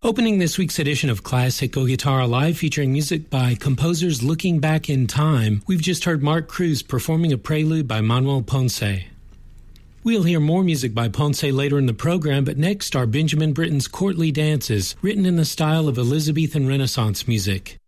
Opening this week's edition of Classical Guitar Alive, featuring music by composers looking back in time, we've just heard Mark Cruz performing a prelude by Manuel Ponce. We'll hear more music by Ponce later in the program, but next are Benjamin Britten's Courtly Dances, written in the style of Elizabethan Renaissance music.